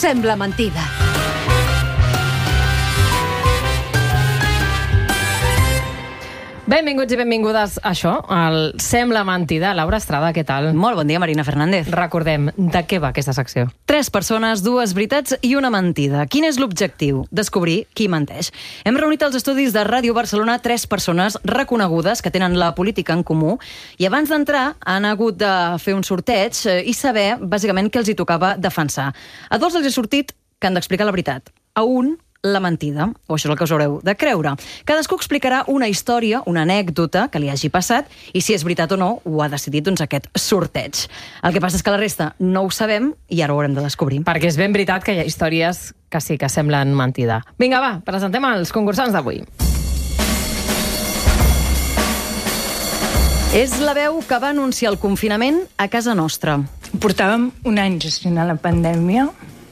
sembla mentida. Benvinguts i benvingudes a això, al Sembla Mentida. Laura Estrada, què tal? Molt bon dia, Marina Fernández. Recordem, de què va aquesta secció? 3 persones, 2 veritats i una mentida. Quin és l'objectiu? Descobrir qui menteix. Hem reunit als estudis de Ràdio Barcelona 3 persones reconegudes que tenen la política en comú i abans d'entrar han hagut de fer un sorteig i saber, bàsicament, què els hi tocava defensar. A 2 els ha sortit que han d'explicar la veritat. A un, la mentida, o això és el que us haureu de creure. Cadascú explicarà una història, una anècdota que li hagi passat, i si és veritat o no, ho ha decidit aquest sorteig. El que passa és que la resta no ho sabem i ara ho haurem de descobrir. Perquè és ben veritat que hi ha històries que sí que semblen mentida. Vinga, va, presentem els concursants d'avui. És la veu que va anunciar el confinament a casa nostra. Portàvem un any gestionant la pandèmia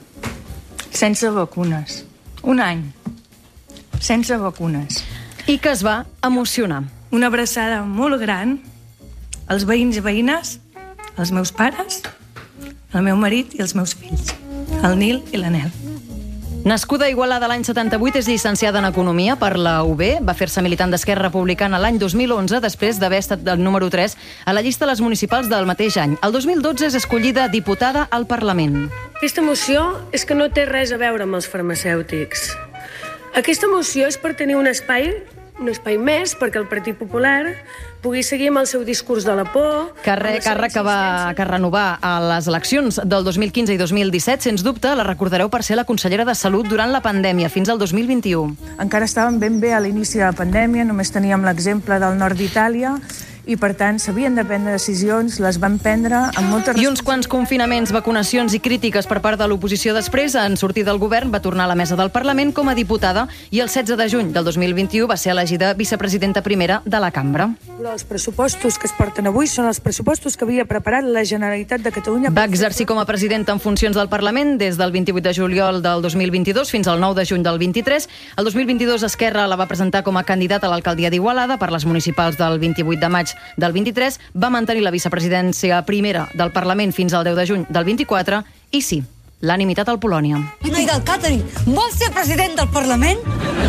sense vacunes. Un any, sense vacunes. I que es va emocionar. Una abraçada molt gran als veïns i veïnes, als meus pares, al meu marit i als meus fills, el Nil i l'Anel. Nascuda a Igualada l'any 78, és llicenciada en Economia per la UB, va fer-se militant d'Esquerra Republicana l'any 2011, després d'haver estat el número 3 a la llista de les municipals del mateix any. El 2012 és escollida diputada al Parlament. Aquesta moció és que no té res a veure amb els farmacèutics. Aquesta moció és per tenir un espai més perquè el Partit Popular pugui seguir amb el seu discurs de la por. Càrrec que va renovar a les eleccions del 2015 i 2017. Sens dubte, la recordareu per ser la consellera de Salut durant la pandèmia, fins al 2021. Encara estàvem ben bé a l'inici de la pandèmia, només teníem l'exemple del nord d'Itàlia, i, per tant, s'havien de prendre decisions, les van prendre amb molta I uns quants confinaments, vacunacions i crítiques per part de l'oposició després, en sortir del govern, va tornar a la mesa del Parlament com a diputada i el 16 de juny del 2021 va ser elegida vicepresidenta primera de la Cambra. Però els pressupostos que es porten avui són els pressupostos que havia preparat la Generalitat de Catalunya. Va exercir com a presidenta en funcions del Parlament des del 28 de juliol del 2022 fins al 9 de juny del 23. El 2022 Esquerra la va presentar com a candidata a l'alcaldia d'Igualada per les municipals del 28 de maig del 23, va mantenir la vicepresidència primera del Parlament fins al 10 de juny del 24 i sí, l'han imitat al Polònia. Noi del càtering, vols ser president del Parlament?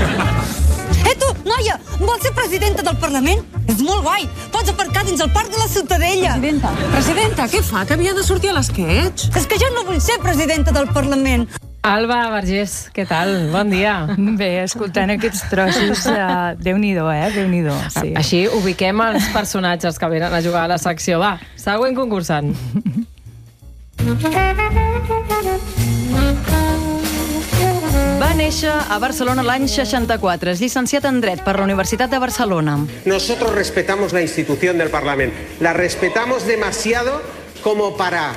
Tu, noia, vols ser presidenta del Parlament? És molt guai, pots aparcar dins el Parc de la Ciutadella. Presidenta, què fa? Que havia de sortir a l'esquetx? És que jo no vull ser presidenta del Parlament. Alba Vergés, què tal? Bon dia. Bé, escoltant aquests trossos, Déu-n'hi-do, Déu-n'hi-do. Sí. Així ubiquem els personatges que venen a jugar a la secció. Va, següent concursant. Va néixer a Barcelona l'any 64. És llicenciat en Dret per la Universitat de Barcelona. Nosotros respetamos la institución del Parlamento. La respetamos demasiado como para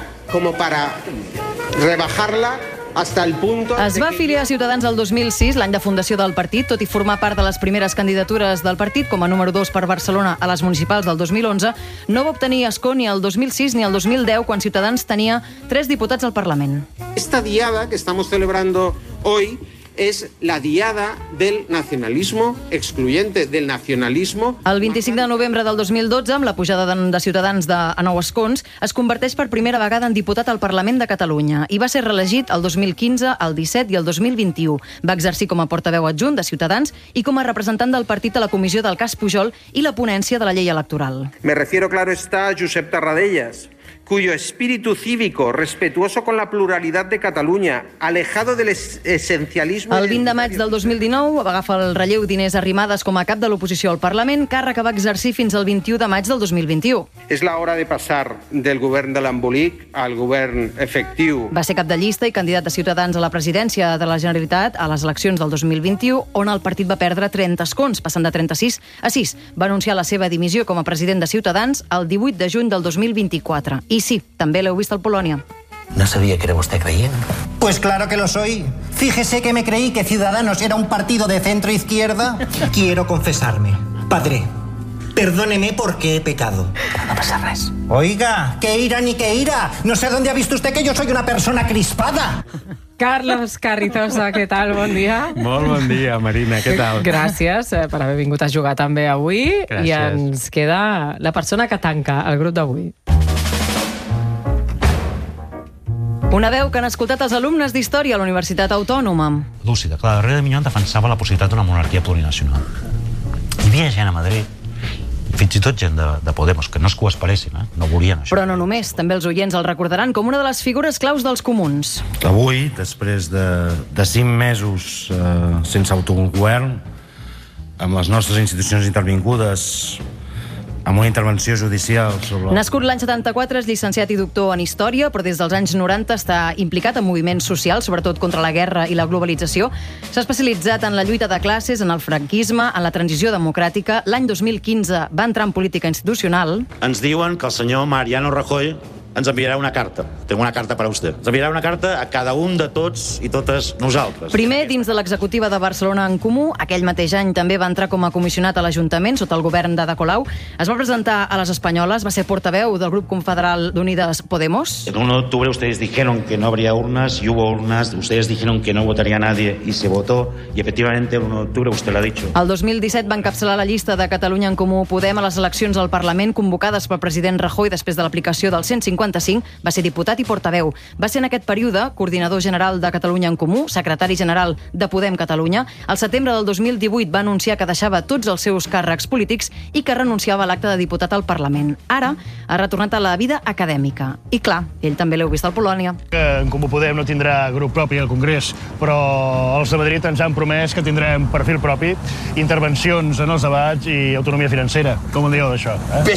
rebajarla hasta el punto... Es va afiliar a Ciutadans el 2006, l'any de fundació del partit, tot i formar part de les primeres candidatures del partit com a número 2 per Barcelona a les municipals del 2011, no va obtenir escó ni el 2006 ni el 2010, quan Ciutadans tenia 3 diputats al Parlament. Esta diada que estamos celebrando hoy es la diada del nacionalismo excluyente, del nacionalismo... El 25 de novembre del 2012, amb la pujada de Ciutadans a 9 escons, es converteix per primera vegada en diputat al Parlament de Catalunya i va ser reelegit el 2015, el 17 i el 2021. Va exercir com a portaveu adjunt de Ciutadans i com a representant del partit a la comissió del cas Pujol i la ponència de la llei electoral. Me refiero, claro está, a Josep Tarradellas, cuyo espíritu cívico, respetuoso con la pluralidad de Catalunya, alejado del esencialismo... El 20 de maig del 2019 va agafar el relleu d'Inés Arrimadas com a cap de l'oposició al Parlament, càrrec que va exercir fins al 21 de maig del 2021. És l'hora de passar del govern de l'embolic al govern efectiu. Va ser cap de llista i candidat de Ciutadans a la presidència de la Generalitat a les eleccions del 2021, on el partit va perdre 30 escons, passant de 36 a 6. Va anunciar la seva dimissió com a president de Ciutadans el 18 de juny del 2024. I sí, també l'heu vist al Polònia. No sabía que era usted creyente. Pues claro que lo soy. Fíjese que me creí que Ciudadanos era un partido de centro-izquierda. Quiero confesarme. Padre, perdóneme porque he pecado. No pasa res. Oiga, qué ira ni qué ira. No sé dónde ha visto usted que yo soy una persona crispada. Carlos Carrizosa, què tal? Bon dia. Molt bon dia, Marina, què tal? Gràcies per haver vingut a jugar també avui. Gràcies. I ens queda la persona que tanca el grup d'avui. Una veu que han escoltat els alumnes d'Història a la Universitat Autònoma. Lúcida, clar, darrere de Miñón defensava la possibilitat d'una monarquia plurinacional. Hi havia gent a Madrid, fins i tot gent de Podemos, que no és que ho esperessin, no volien això. Però no només, també els oients el recordaran com una de les figures claus dels comuns. Avui, després de 5 mesos sense autogovern, amb les nostres institucions intervingudes, amb una intervenció judicial sobre... Nascut l'any 74, és llicenciat i doctor en Història, però des dels anys 90 està implicat en moviments socials, sobretot contra la guerra i la globalització. S'ha especialitzat en la lluita de classes, en el franquisme, en la transició democràtica. L'any 2015 va entrar en política institucional. Ens diuen que el senyor Mariano Rajoy ens enviarà una carta. Tengo una carta para usted. Ens enviarà una carta a cada un de tots i totes nosaltres. Primer, dins de l'executiva de Barcelona en Comú, aquell mateix any també va entrar com a comissionat a l'Ajuntament sota el govern d'Ada Colau. Es va presentar a les Espanyoles, va ser portaveu del grup confederal d'Unidas Podemos. El 1 de octubre ustedes dijeron que no habría urnas y hubo urnas. Ustedes dijeron que no votaría nadie y se votó. Y efectivamente el 1 de octubre usted lo ha dicho. El 2017 va encapçalar la llista de Catalunya en Comú Podem a les eleccions al Parlament convocades pel president Rajoy després de l'aplicació del 155. Va ser diputat i portaveu. Va ser en aquest període coordinador general de Catalunya en Comú, secretari general de Podem Catalunya. Al setembre del 2018 va anunciar que deixava tots els seus càrrecs polítics i que renunciava a l'acte de diputat al Parlament. Ara ha retornat a la vida acadèmica. I clar, ell també l'heu vist al Polònia. En Comú Podem no tindrà grup propi al Congrés, però els de Madrid ens han promès que tindrem perfil propi, intervencions en els debats i autonomia financera. Com en dieu d'això?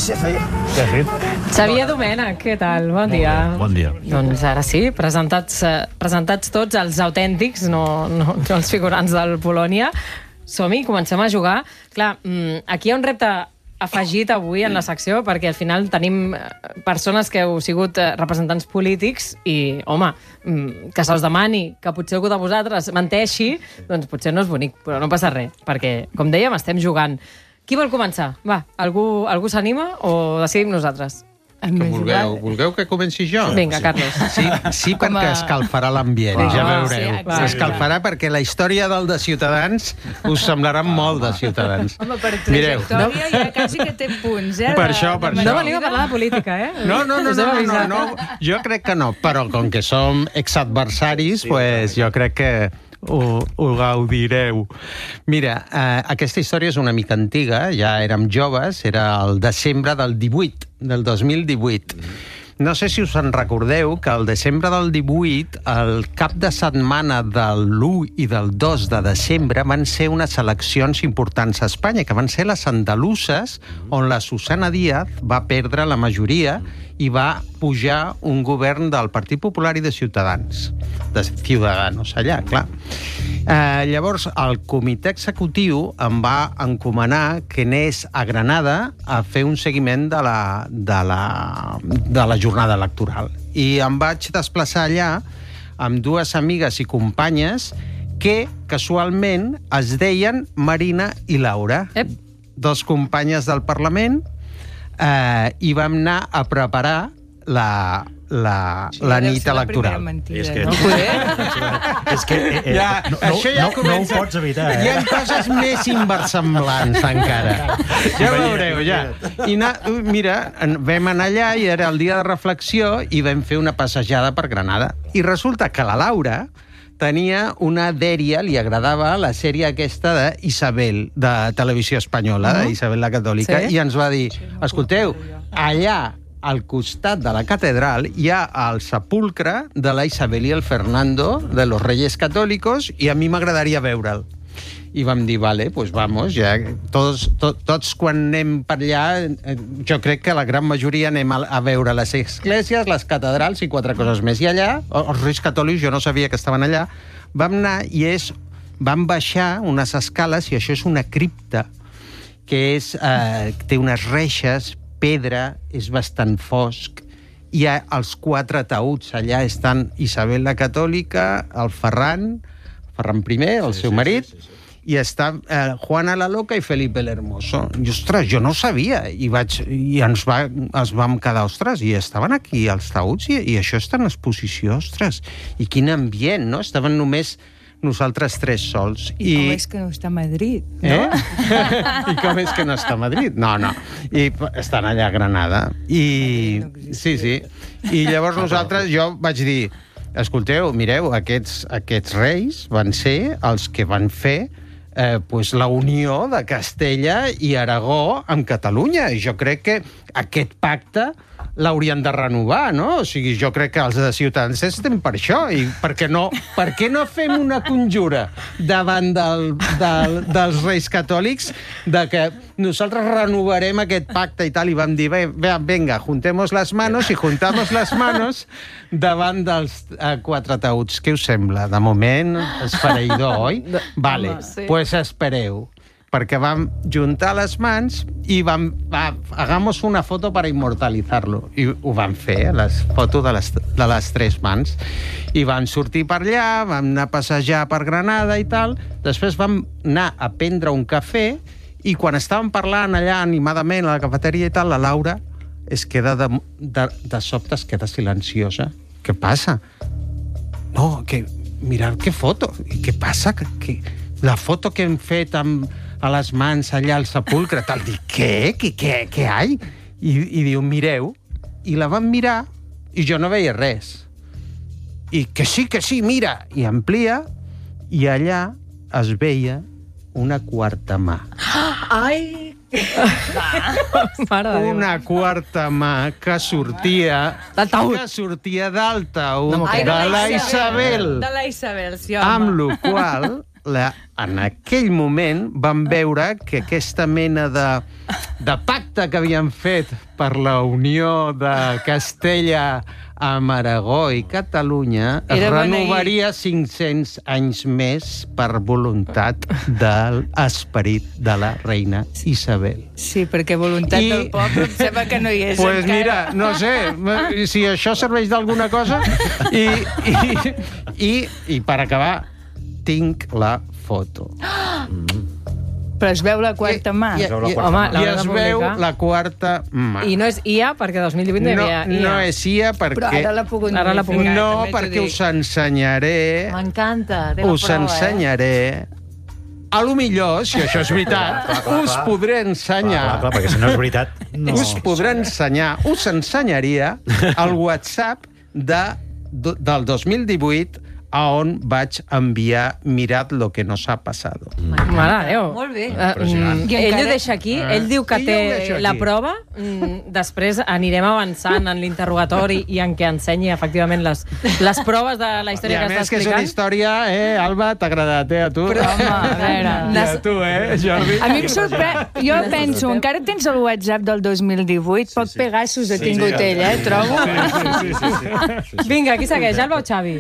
PSC. Xavier Domènech, què tal? Bon dia. Bon dia. Doncs ara sí, presentats tots els autèntics, no els figurants del Polònia. Som-hi, comencem a jugar. Clar, aquí hi ha un repte afegit avui en la secció, perquè al final tenim persones que heu sigut representants polítics i, home, que se us demani que potser algú de vosaltres menteixi, doncs potser no és bonic, però no passa res, perquè, com dèiem, estem jugant. Qui vol començar? Va, algú s'anima o decidim nosaltres? Vulgueu que comenci jo? Vinga, Carlos. Sí, perquè escalfarà l'ambient, ja veureu. Escalfarà perquè la història del de Ciutadans us semblarà molt de Ciutadans. Home, per trajectòria ja quasi que té punts, Per això. No veniu a parlar de política, eh? No, jo crec que no, però com que som exadversaris, pues jo crec que ho gaudireu. Mira, aquesta història és una mica antiga, ja érem joves, era el desembre del 2018. No sé si us en recordeu que al desembre del 18, el cap de setmana del 1 i del 2 de desembre van ser unes eleccions importants a Espanya, que van ser les andaluses, on la Susana Díaz va perdre la majoria i va pujar un govern del Partit Popular i de Ciutadans. De Ciudadanos, allà, clar. Llavors, el comitè executiu em va encomanar que anés a Granada a fer un seguiment de la jornada electoral. I em vaig desplaçar allà amb dues amigues i companyes que, casualment, es deien Marina i Laura. Dos companyes del Parlament, i vam anar a preparar la nit electoral. És que no ho pots evitar. Hi ha coses més inversemblants encara. Ja ho veureu, ja. I mira, vam anar allà i era el dia de reflexió i vam fer una passejada per Granada. I resulta que la Laura tenia una dèria, li agradava la sèrie aquesta d'Isabel, de Televisió Espanyola, d'Isabel la Catòlica, i ens va dir, escolteu, allà al costat de la catedral hi ha el sepulcre de la Isabel i el Fernando de los Reyes Católicos i a mi m'agradaria veure'l. I vam dir, vale, pues vamos, ja tots quan anem per allà, jo crec que la gran majoria anem a veure les esglésies, les catedrals i 4 coses més. I allà, els Reis Catòlics, jo no sabia que estaven allà, vam anar i vam baixar unes escales i això és una cripta que té unes reixes, pedra, és bastant fosc. Hi ha els 4 ataüts, allà estan Isabel la Catòlica, el Ferran I, el seu marit, i està Juana la Loca i Felipe el Hermoso. I, ostres, jo no ho sabia. I ens vam quedar, ostres, i estaven aquí els taüts i això està en exposició, ostres. I quin ambient, no? Estaven només nosaltres 3 sols. I com és que no està a Madrid, no? I com és que no està a Madrid? No. I estan allà a Granada. Sí. I llavors jo vaig dir, escolteu, mireu, aquests reis van ser els que van fer la unió de Castella i Aragó amb Catalunya. I jo crec que aquest pacte l'haurien de renovar, no? O sigui, jo crec que els de Ciutadans estem per això. I per què no fem una conjura davant dels reis catòlics de que nosaltres renovarem aquest pacte i tal, i vam dir, venga, juntemos las manos i juntamos las manos davant dels quatre taüts. Què us sembla? De moment, esfereïdor, oi? Vale, pues espereu. Perquè vam juntar les mans i hagamos una foto para inmortalizarlo. I ho vam fer, la foto de les tres mans. I vam sortir per allà, vam anar a passejar per Granada i tal. Després vam anar a prendre un cafè i quan estàvem parlant allà animadament a la cafeteria i tal, la Laura es queda de sobte, es queda silenciosa. Què passa? No, mirad què foto. I què passa? La foto que hem fet a les mans allà al sepulcre, tal, dic, què hi? I diu, mireu, i la vam mirar i jo no veia res. I que sí, mira, i amplia, i allà es veia una quarta mà. Ai! Una quarta mà que sortia del taüt de la Isabel. De la Isabel, sí, home. Amb la qual en aquell moment vam veure que aquesta mena de pacte que havien fet per la unió de Castella amb Aragó i Catalunya es renovaria 500 anys més per voluntat de l'esperit de la reina Isabel. Sí, perquè voluntat del poble em sembla que no hi és pues encara. Mira, no sé, si això serveix d'alguna cosa i per acabar tinc la foto. Però es veu la quarta mà. I es veu la quarta mà. I no és IA, perquè 2018 no hi havia IA. No és IA perquè... Però ara l'ha pogut modificar. No, perquè us ensenyaré... M'encanta. Us ensenyaré... A lo millor, si això és veritat, us podré ensenyar... Clar, perquè si no és veritat... Us podré ensenyar, us ensenyaria el WhatsApp del 2018 a on vaig enviar mirad lo que nos ha pasado. Mare de Déu. Molt bé. Ell ho deixa aquí, ell diu que té la prova, després anirem avançant en l'interrogatori i en què ensenyi efectivament les proves de la història que està explicant. I a més que és una història, Alba, t'ha agradat, a tu? Però, home, a veure... I a tu, Jordi? A mi em sorprèn... Jo penso, encara tens el WhatsApp del 2018, poc pegassos ha tingut ell, trobo. Sí. Vinga, qui segueix, Alba o Xavi?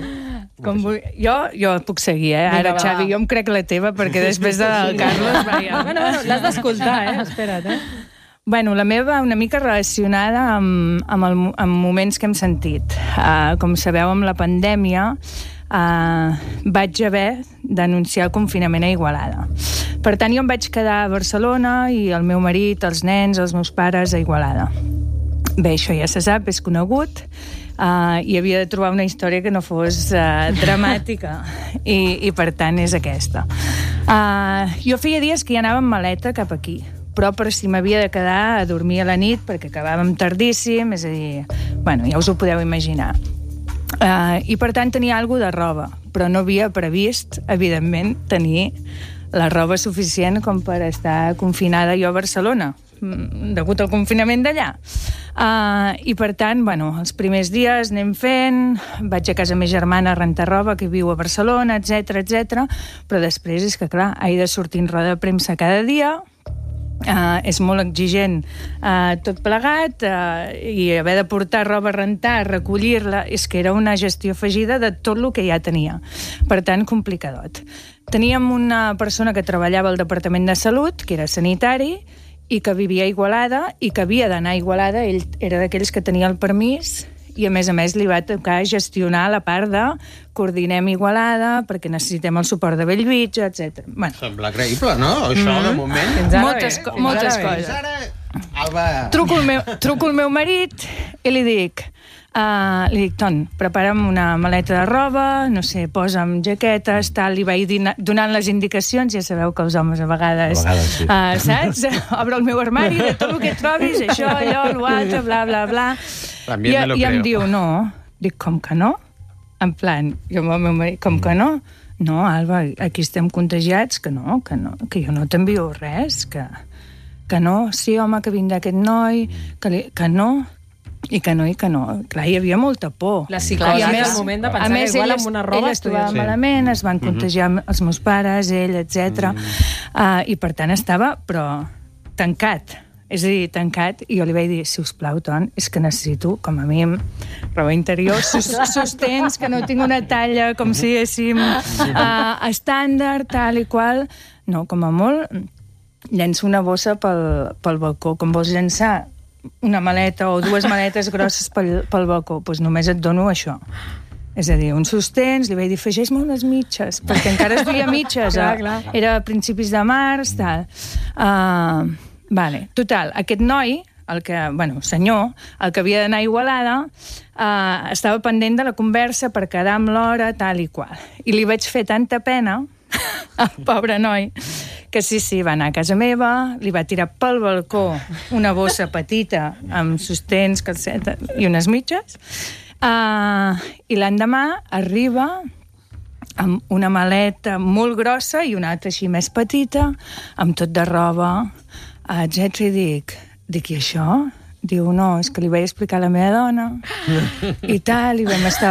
Jo puc seguir, ara, Xavi, jo em crec la teva, perquè després del Carlos... Bueno, l'has d'escoltar, espera't, Bueno, la meva una mica relacionada amb moments que hem sentit. Com sabeu, amb la pandèmia vaig haver d'anunciar el confinament a Igualada. Per tant, jo em vaig quedar a Barcelona i el meu marit, els nens, els meus pares a Igualada. Bé, això ja se sap, és conegut, i havia de trobar una història que no fos dramàtica, i per tant és aquesta. Jo feia dies que ja anava amb maleta cap aquí, però per si m'havia de quedar a dormir a la nit, perquè acabàvem tardíssim, és a dir, bueno, ja us ho podeu imaginar. I per tant tenia alguna de roba, però no havia previst, evidentment, tenir la roba suficient com per estar confinada jo a Barcelona, degut al confinament d'allà. I per tant, bueno, els primers dies anem fent, vaig a casa de ma germana a rentar roba, que viu a Barcelona, etc. Però després és que, clar, he de sortir en roda de premsa cada dia, és molt exigent tot plegat, i haver de portar roba a rentar, recollir-la, és que era una gestió afegida de tot el que ja tenia. Per tant, complicadot. Teníem una persona que treballava al Departament de Salut, que era sanitari, i que vivia a Igualada, i que havia d'anar a Igualada. Ell era d'aquells que tenia el permís, i a més li va tocar gestionar la part de coordinem Igualada, perquè necessitem el suport de Bellvitge, etc. Bueno. Sembla creïble, no? Això, de moment. Moltes coses. Truco al meu marit i li dic, Ton, prepara'm una maleta de roba, no sé, posa'm jaquetes, tal, li vaig donant les indicacions, ja sabeu que els homes a vegades sí. Saps? Obre el meu armari, de tot el que trobis, això, allò, l'altre, bla, bla, bla. I em diu, no. Dic, com que no? En plan, jo amb el meu marit, com que no? No, Alba, aquí estem contagiats, que jo no t'envio res, que no, sí, home, que vindrà aquest noi, que no, i que no. Clar, hi havia molta por. La psicòloga en el moment de pensar que igual amb una roba... Ell es trobava malament, es van contagiar els meus pares, ell, etc. I per tant estava, però tancat. És a dir, tancat, i jo li vaig dir, si us plau, Ton, és que necessito, com a mínim, roba interior, sostens, que no tinc una talla, com si diguéssim, estàndard, tal i qual. No, com a molt, llenço una bossa pel balcó. Com vols llençar una maleta o 2 maletes grosses pel balcó, doncs només et dono això. És a dir, uns sostens, li vaig dir, afegeix-me unes mitges, perquè encara es duia mitges. Era a principis de març, tal. Vale. Total, aquest noi, senyor, el que havia d'anar a Igualada, estava pendent de la conversa per quedar amb l'hora, tal i qual. I li vaig fer tanta pena, al pobre noi, que sí, va anar a casa meva, li va tirar pel balcó una bossa petita amb sostens, calceta i unes mitges, i l'endemà arriba amb una maleta molt grossa i una altra així més petita, amb tot de roba, etc. I dic, i això? Diu, no, és que li vaig explicar a la meva dona i tal, i va estar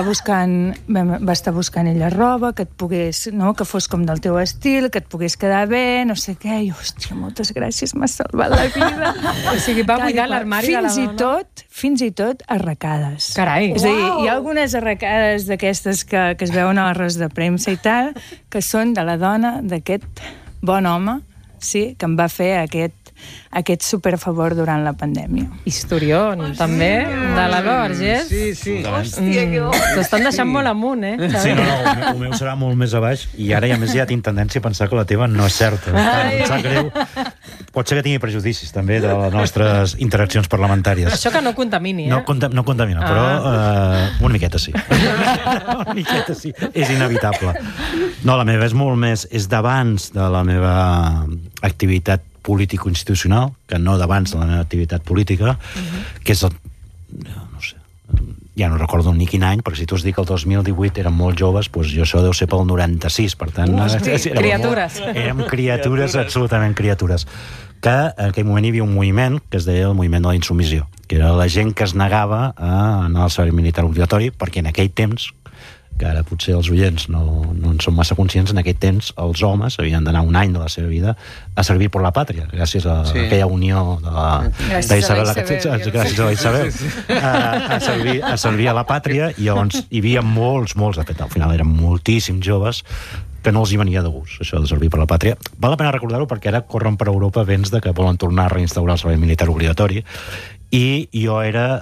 buscant ella roba que et pogués, no, que fos com del teu estil, que et pogués quedar bé, no sé què, i hòstia, moltes gràcies, m'has salvat la vida. O sigui, va buidar l'armari de la dona. Fins i tot arracades. Carai. És a dir, hi ha algunes arracades d'aquestes que es veuen a les rodes de premsa i tal, que són de la dona d'aquest bon home, sí, que em va fer aquest superfavor durant la pandèmia. Historión, també, de la Borges. Sí. Hòstia, que bo. T'estan deixant molt amunt, Sí, no, el meu serà molt més a baix, i ara ja tinc tendència a pensar que la teva no és certa. Em sap greu. Pot ser que tingui prejudicis, també, de les nostres interaccions parlamentàries. Això que no contamini, No contamina, però una miqueta sí. Una miqueta sí. És inevitable. No, la meva és molt més... És d'abans de la meva activitat político-institucional, que no d'abans de la meva activitat política, que és el... no sé, ja no recordo ni quin any, perquè si tu us dic que el 2018 eren molt joves, doncs jo això deu ser pel 96, per tant... Criatures. Érem criatures, absolutament criatures. Que en aquell moment hi havia un moviment que es deia el moviment de la insubmissió, que era la gent que es negava a anar al servei militar obligatori, perquè en aquell temps, que ara potser els oients no en són massa conscients, en aquell temps els homes havien d'anar un any de la seva vida a servir per la pàtria, gràcies a aquella unió d'Isabel, gràcies a la Isabel, a servir a la pàtria, i llavors hi havia molts, de fet al final eren moltíssims joves que no els hi venia de gust, això de servir per la pàtria. Val la pena recordar-ho perquè ara corren per Europa vents de que volen tornar a reinstaurar el servei militar obligatori, i jo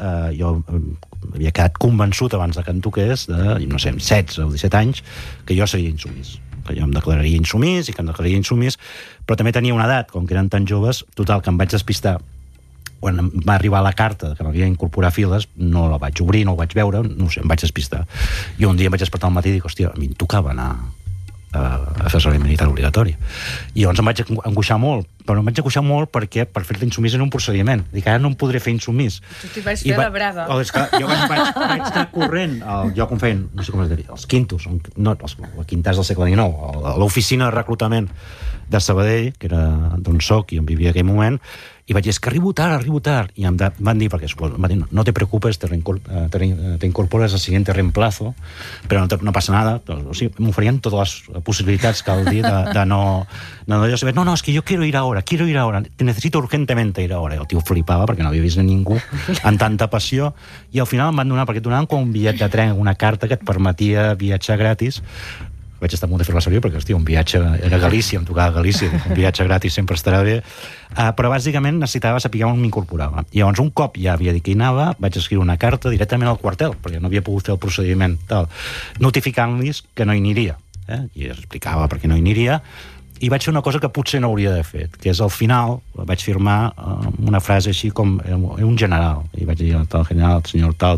havia quedat convençut abans de que en toqués, no sé, 16 o 17 anys, que jo seria insumís, que jo em declararia insumís i que em declararia insumís, però també tenia una edat, com que eren tan joves, total, que em vaig despistar. Quan em va arribar la carta que m'havia d'incorporar files, no la vaig obrir, no ho vaig veure, no sé, em vaig despistar. I un dia em vaig despertar al matí i dic, hòstia, a mi em tocava anar a fer el servei militar obligatori. I llavors em vaig angoixar molt, però em vaig angoixar molt perquè per fer-te insumís en un procediment. Dic, ara no em podré fer insumís. Tu t'hi vas fer la brava. Jo vaig anar corrent al lloc on feien, no sé com es diria, els quintos, no, els quintars del segle XIX, a l'oficina de reclutament de Sabadell, que era d'on soc i on vivia en aquell moment, i vaig dir, és que arribo tard, i em van dir, perquè van dir, no te preocupes, te incorporas al siguiente reemplazo, però no passa nada, o sigui, m'oferien totes les possibilitats que al dia de no saber, no, és que jo quiero ir ahora, necesito urgentemente ir ahora, el tio flipava perquè no havia vist a ningú amb tanta passió, i al final em van donar, perquè et donaven com un bitllet de tren, una carta que et permetia viatjar gratis. Vaig estar molt de fer-la servir perquè, hòstia, un viatge era a Galícia, em tocava a Galícia, un viatge gratis sempre estarà bé, però bàsicament necessitava saber on m'incorporava. I llavors un cop ja havia dit que hi anava, vaig escriure una carta directament al quartel, perquè no havia pogut fer el procediment tal, notificant-los que no hi aniria, i explicava per què no hi aniria, i vaig fer una cosa que potser no hauria d'haver fet, que és al final vaig firmar una frase així com un general, i vaig dir al general, el senyor tal,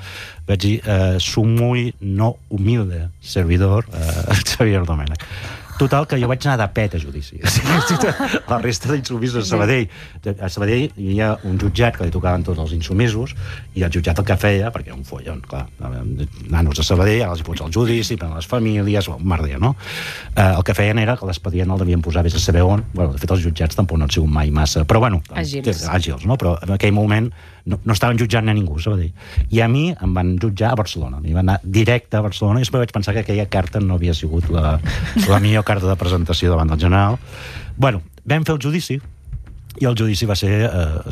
vaig dir, su muy no humilde servidor, Xavier Domènech. Total, que jo vaig anar de pet a judici. La resta d'insumisos a Sabadell. A Sabadell hi ha un jutjat que li tocaven tots els insumisos i el jutjat el que feia, perquè era un follon, clar, nanos de Sabadell, ara els fots al judici, per a les famílies, un merder, no? El que feien era que l'expedient el devien posar vés a saber on. Bueno, de fet, els jutjats tampoc no han sigut mai massa, però bueno, àgils, no? Però en aquell moment no estaven jutjant a ningú, a Sabadell. I a mi em van jutjar a Barcelona. Em van anar directe a Barcelona i després vaig pensar que aquella carta no havia sigut la millor carta de presentació davant del general. Bueno, vam fer el judici i el judici va ser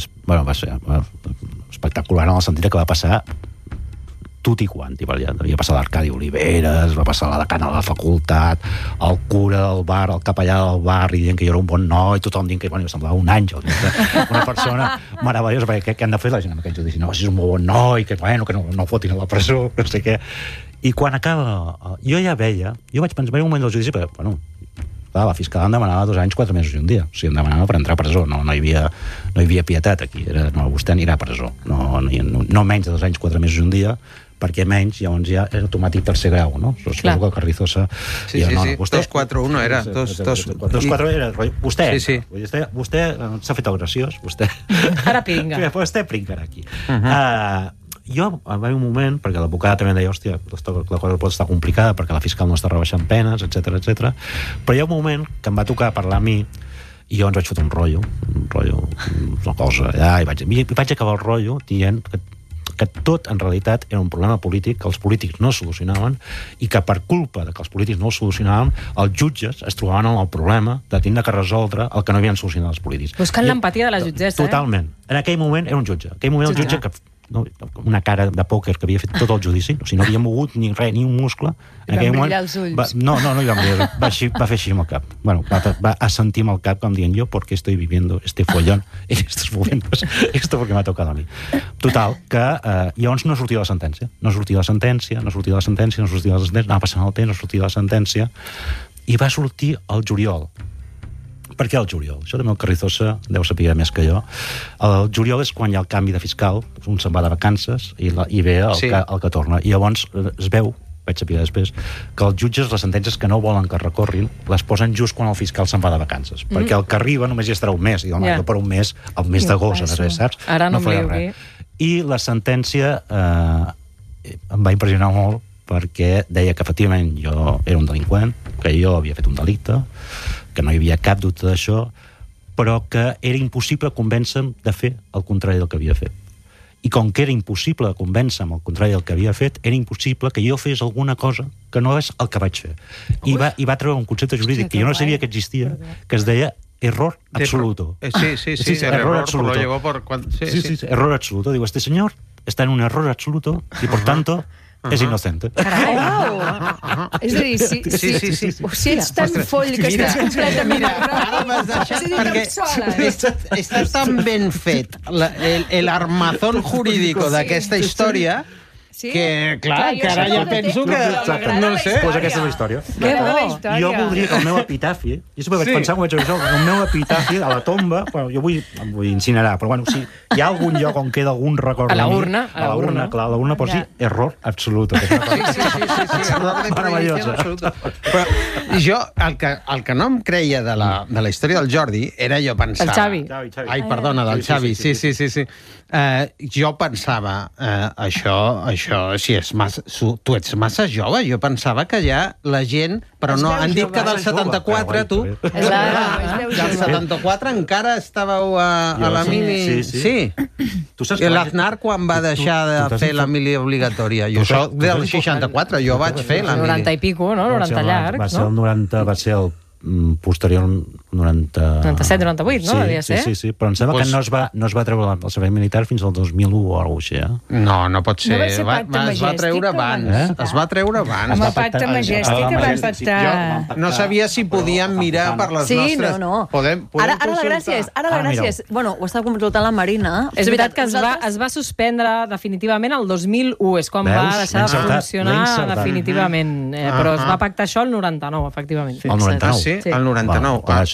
espectacular en el sentit que va passar tutti quanti. Devia passar l'Arcadi Oliveres, va passar la decana de la facultat, el cura del bar, el capellà del bar, dient que jo era un bon noi, tothom dient que jo semblava un àngel, una persona meravellosa, perquè què han de fer la gent amb aquest judici? No, si és un molt bon noi, que no fotin a la presó, no sé què. I quan acaba... Jo ja veia... Jo vaig pensar, un moment del judici, però, bueno, la fiscal em demanava 2 anys, 4 mesos i un dia. O sigui, em demanava per entrar a presó. No hi havia pietat aquí. No, vostè anirà a presó. No menys de 2 anys, 4 mesos i un dia, perquè menys, llavors ja és automàtic tercer grau, no? Suposo que Carrizosa... Sí. 2-4-1 era. 2-4 era... Vostè s'ha fet el graciós, vostè... Ara pringa. Vostè pringarà aquí. Jo, va haver un moment, perquè l'advocada també deia, hòstia, la cosa pot estar complicada perquè la fiscal no està rebaixant penes, etc. Però hi ha un moment que em va tocar parlar a mi i jo ens vaig fotre un rotllo, una cosa allà, i vaig acabar el rotllo dient que tot en realitat era un problema polític que els polítics no solucionaven i que per culpa de que els polítics no el solucionaven, els jutges es trobaven en el problema de tindre que resoldre el que no havien solucionat els polítics. Buscant l'empatia de la jutgessa, Totalment. En aquell moment era un jutge. En aquell moment el jutge que una cara de pòquer que havia fet tot el judici, o sigui, no havia mogut ni res, ni un muscle. I van brillar els ulls. No hi van brillar. Va fer així amb el cap. Bueno, va assentir amb el cap com dient yo porque estoy viviendo este follón en estos momentos. Esto porque m'ha tocado a mi. Total, que llavors no sortia la sentència. No sortia la sentència, anava passant el temps, no sortia la sentència, i va sortir el juliol. Per què el juliol? Això també el Carrizosa deu saber més que jo. El juliol és quan hi ha el canvi de fiscal, un se'n va de vacances i ve el que torna. I llavors es veu, vaig saber després, que els jutges, les sentències que no volen que recorrin, les posen just quan el fiscal se'n va de vacances. Perquè el que arriba només hi estarà un mes. I jo per un mes, el mes d'agost, saps? Ara no faré res. I la sentència em va impressionar molt perquè deia que efectivament jo era un delinqüent, que jo havia fet un delicte, que no hi havia cap dubte d'això, però que era impossible convèncer-me de fer el contrari del que havia fet. I com que era impossible convèncer-me el contrari del que havia fet, era impossible que jo fes alguna cosa que no és el que vaig fer. I va treure un concepte jurídic que jo no sabia que existia, que es deia error absoluto. Sí, error absoluto. Lo llevó por... Sí, error absoluto. Digo, este señor está en un error absoluto y por tanto... és inocente. Carai! És a dir, si ets tan foll que estàs completament... Ara m'has deixat perquè està tan ben fet l'armazón jurídico d'aquesta història que, clar, que ara ja penso que... No ho sé. Pues aquesta és la història. Que bo! Jo voldria que el meu epitafi... Jo sempre vaig pensar, el meu epitafi a la tomba... Jo vull incinerar, però bueno, si hi ha algun lloc on queda algun record... A la urna. A la urna, clar, a la urna posi error absolut. Sí, meravellosa. Però jo, el que no em creia de la història del Jordi era jo pensar... El Xavi. Ai, perdona, del Xavi, sí. Jo pensava, això, si és massa... Tu ets massa jove, jo pensava que ja la gent... Però no, han dit que del 74, tu... Del 74 encara estàveu a la mili... Sí. I l'Aznar quan va deixar de fer la mili obligatòria? Jo soc del 64, jo vaig fer la mili. 90 i pico, no? 90 llargs, no? Va ser el 90, va ser el posterior 97, 98, no? Devia ser. Sí, però em sembla que no es va treure el servei militar fins al 2001 o alguna cosa així, No pot ser. Es va treure abans. Es va treure abans. Amb el pacte Majestic que van pactar... No sabia si podíem mirar per les nostres... Sí, no. Ara la gràcia és... Bueno, ho està consultant la Marina. És veritat que es va suspendre definitivament el 2001, és quan va deixar de funcionar definitivament. Però es va pactar això el 99, efectivament. El 99? Sí, el 99. Això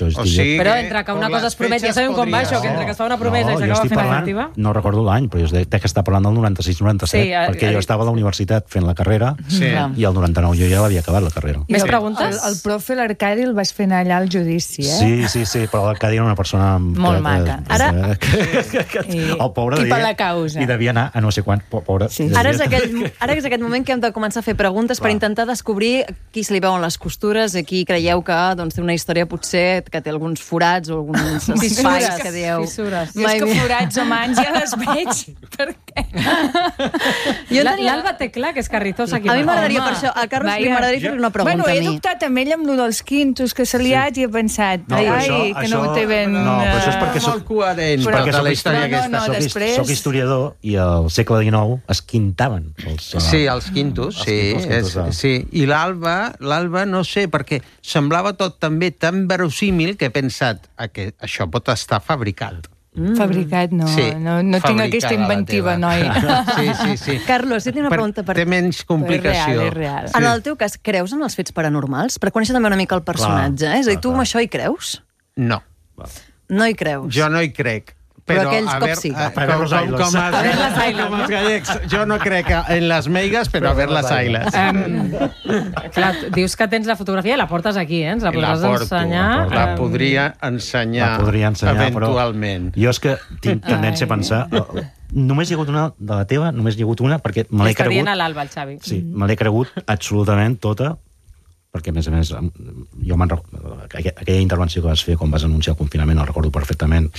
Però entre que una cosa es promet, ja sabem com va això, que entre que es fa una promesa i s'acaba fent efectiva... No recordo l'any, però jo crec que està parlant del 96-97, perquè jo estava a la universitat fent la carrera i el 99 jo ja l'havia acabat, la carrera. Més preguntes? El profe, l'Arcadi, el vas fer anar allà al judici, Sí, però l'Arcadi era una persona... Molt maca. Ara... El pobre i per la causa. I devia anar a no sé quan, pobre... Ara és aquest moment que hem de començar a fer preguntes per intentar descobrir qui se li veuen les costures, a qui creieu que té una història potser que té alguns forats o alguns espais que dieu... Fissures. Jo és que forats o mans ja les veig. Per què? L'Alba té clar que és carrizosa. A mi m'agradaria, per això, a Carlos li m'agradaria fer una pregunta a mi. Bueno, he dubtat amb ell amb lo dels quintos, que s'ha liat i he pensat, que no ho té ben... No, però això és perquè molt coherent de la història aquesta. Soc historiador i al segle XIX es quintaven. Sí, els quintos, sí. I l'Alba, no sé, perquè semblava tot també tan verosímil que he pensat que això pot estar fabricat. Fabricat, no. No tinc aquesta inventiva, noi. Sí. Carlos, jo tinc una pregunta per... Té menys complicació. És real. En el teu cas, creus en els fets paranormals? Per conèixer també una mica el personatge, És a dir, tu amb això hi creus? No. No hi creus? Jo no hi crec. Però aquells cops sí. Com els gallecs. Jo no crec en les meigues, però a ver les ailes. Clar, dius que tens la fotografia i la portes aquí, ens la podràs ensenyar. La podria ensenyar eventualment. Jo és que tinc tendència a pensar... Només hi ha hagut una de la teva, perquè me l'he cregut... Està dient a l'Alba, el Xavi. Sí, me l'he cregut absolutament tota, perquè, a més, jo me'n recordo... Aquella intervenció que vas fer quan vas anunciar el confinament, el recordo perfectament,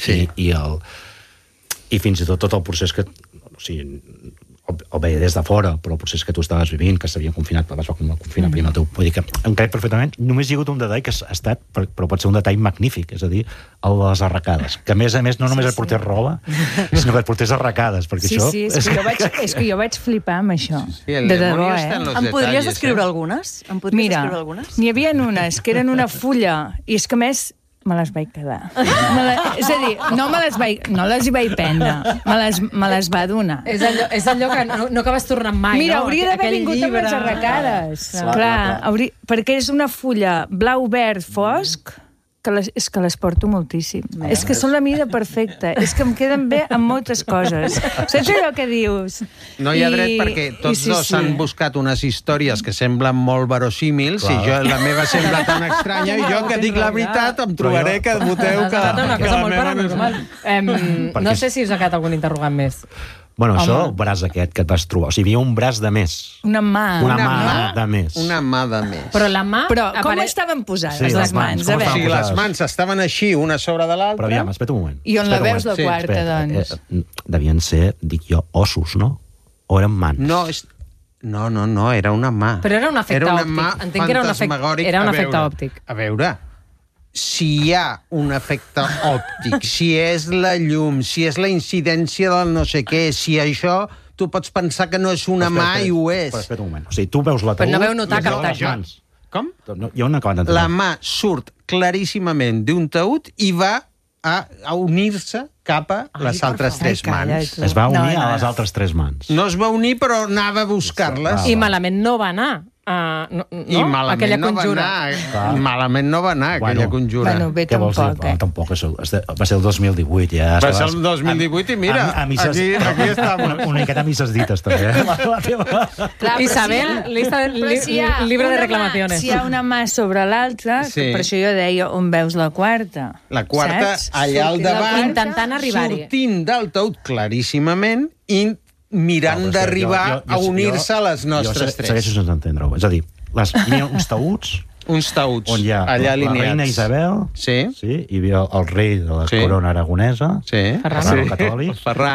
i fins i tot el procés que... O sigui, el veia des de fora, però el procés que tu estaves vivint, que s'havia confinat, vas confinar primer el teu... Vull dir que em crec perfectament. Només hi ha hagut un detall que ha estat, però pot ser un detall magnífic, és a dir, el de les arracades. Que, a més, no només et portés roba, sinó que et portés arracades, perquè això... Sí, és que jo vaig flipar amb això. De debò, Em podries descriure algunes? Mira, n'hi havia unes que eren una fulla, i és que, a més, me les vaig quedar. És a dir, no les hi vaig prendre, me les va donar. És allò que no acabes tornant mai, Mira, hauria d'haver vingut amb les arracades. Clar, perquè és una fulla blau-verd fosc, és que les porto moltíssim. És que són la mida perfecta. És que em queden bé amb moltes coses. Saps allò que dius? No hi ha dret perquè tots dos han buscat unes històries que semblen molt verosímils i la meva sembla tan estranya i jo que dic la veritat em trobaré que voteu que la meva no és... No sé si us ha quedat algun interrogant més. Bueno, això, el braç aquest que et vas trobar. O sigui, hi havia un braç de més. Una mà. Una mà de més. Una mà de més. Però la mà... Però com estaven posades les mans? O sigui, les mans estaven així, una sobre de l'altra. Però aviam, espera un moment. I on la veus la quarta, doncs? Devien ser, dic jo, ossos, no? O eren mans? No, era una mà. Però era un efecte òptic. Entenc que era un efecte òptic. A veure... Si hi ha un efecte òptic, si és la llum, si és la incidència del no sé què, si això, tu pots pensar que no és una mà i ho és. Però espera un moment. O sigui, tu veus l'ataúd... Però no veu notar cap tall. Com? Jo no acabo d'entendre. La mà surt claríssimament d'un taüt i va a unir-se cap a les altres tres mans. Es va unir a les altres tres mans. No es va unir, però anava a buscar-les. I malament no va anar. I malament no va anar aquella conjura. Bueno, bé, tampoc. Tampoc, va ser el 2018. Ja va ser el 2018 i mira, aquí estàvem. Una miqueta misses dites, també. Isabel, llibre de reclamacions. Si hi ha una mà sobre l'altra, per això jo deia on veus la quarta. La quarta, allà al davant, intentant arribar-hi. Sortint del taüt claríssimament i mirant d'arribar a unir-se a les nostres tres. Segueixo sense entendre-ho. És a dir, hi ha uns taüts on hi ha la reina Isabel, hi havia el rei de la corona aragonesa, Ferran, catòlic,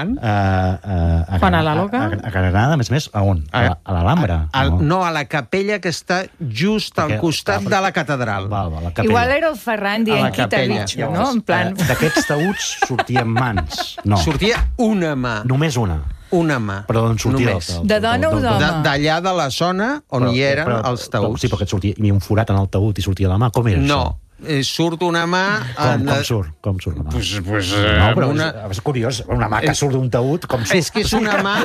Juana la Loca, a Granada, a més, a on? A l'Alhambra? No, a la capella que està just al costat de la catedral. Igual era el Ferran dient quita bitxo, no? D'aquests taüts sortien mans. No. Sortia una mà. Només una. Una mà. Però d'on sortia? De dona o d'home? D'allà de la zona on hi eren els taüts. Sí, perquè hi havia un forat en el taüt i sortia la mà. Com era això? surt una mà... Com surt la mà? No, però és curiós, una mà que surt d'un taüt, com surt? És que és una mà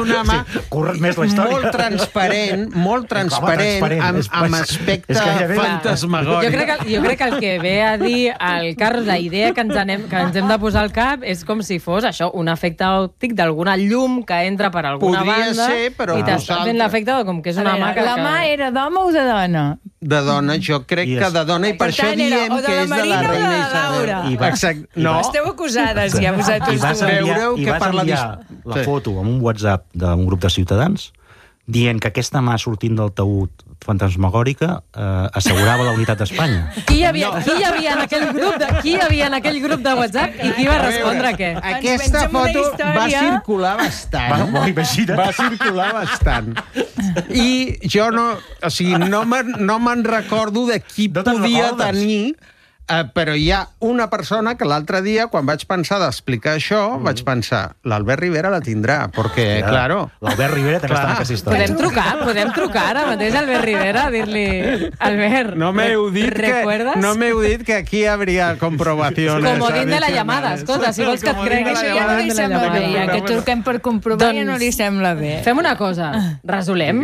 molt transparent, amb aspecte fantasmagòric. Jo crec que el que ve a dir el Carlos, la idea que ens hem de posar al cap és com si fos això, un efecte òptic d'alguna llum que entra per alguna banda i t'està fent l'efecte com que és una mà que... La mà era d'home o de dona? De dona, jo crec que de dona, i per això diem que és de la reina Isabel. Exacte. No. Esteu acusades, ja vosaltres. I vas enviar la foto amb un WhatsApp d'un grup de ciutadans dient que aquesta mà sortint del taüt fantasmagòrica assegurava la unitat d'Espanya. Qui hi havia en aquell grup de WhatsApp i qui va respondre què? Aquesta foto va circular bastant. Va circular bastant. I jo no me'n recordo de qui podia tenir, però hi ha una persona que l'altre dia, quan vaig pensar d'explicar això, vaig pensar, l'Albert Rivera la tindrà, perquè, claro... L'Albert Rivera també està en aquesta història. Podem trucar ara mateix a Albert Rivera a dir-li, Albert, ¿recuerdas? No m'heu dit que aquí habría comprovaciones. Comodín de la llamada, escolta, si vols que et cregui. Això ja no li sembla bé, ja que truquem per comprovar ja no li sembla bé. Fem una cosa, resolem.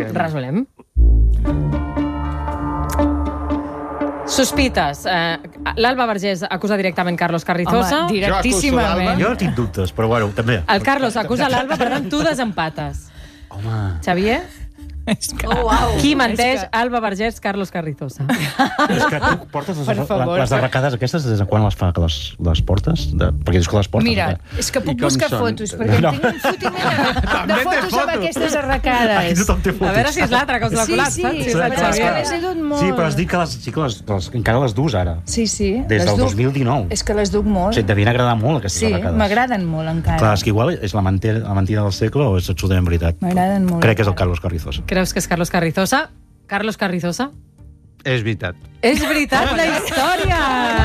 Sospites. L'Alba Vergés acusa directament Carlos Carrizosa. Home, directíssimament. Jo tinc dubtes, però bueno, també. El Carlos acusa l'Alba, per tant, tu desempates. Home... Xavier? Qui menteix? Alba Vergés, Carlos Carrizosa. És que tu portes les arracades aquestes des de quan les fa, que les portes? Perquè dius que les portes. Mira, és que puc buscar fotos, perquè tinc un fotiment de fotos amb aquestes arracades. A veure si és l'altre que us l'ha colat, saps? Sí, les he dut molt. Sí, però has dit que encara les dus ara. Sí. Des del 2019. És que les duc molt. O sigui, et devien agradar molt, aquestes arracades. Sí, m'agraden molt encara. Clar, és que igual és la mentida del segle o és absolutament veritat. M'agraden molt. Crec que és el Carlos Carrizosa. Creus que és Carlos Carrizosa? Carlos Carrizosa? És veritat. És veritat la història!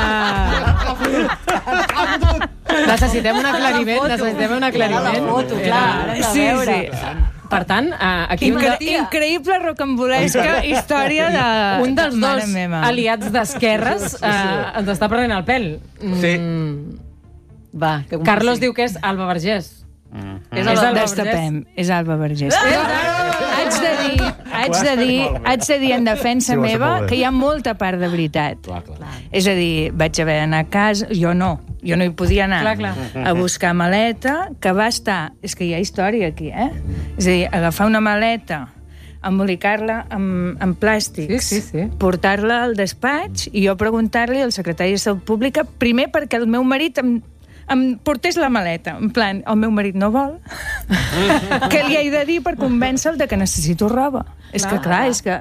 Necessitem un aclariment. Sí. Per tant, aquí... Increïble rocambolesca història de... Un dels dos aliats d'esquerres ens està prenent el pèl. Sí. Va, Carlos diu que és Alba Vergés. És Alba Vergés. Haig de dir en defensa meva que hi ha molta part de veritat. És a dir, vaig haver d'anar a casa, jo no hi podia anar a buscar maleta, que va estar... És que hi ha història aquí, És a dir, agafar una maleta, embolicar-la amb plàstics, portar-la al despatx i jo preguntar-li al secretari de Salut Pública, primer perquè el meu marit em portés la maleta, en plan, el meu marit no vol, què li he de dir per convèncer-lo de que necessito roba? És que, clar, és que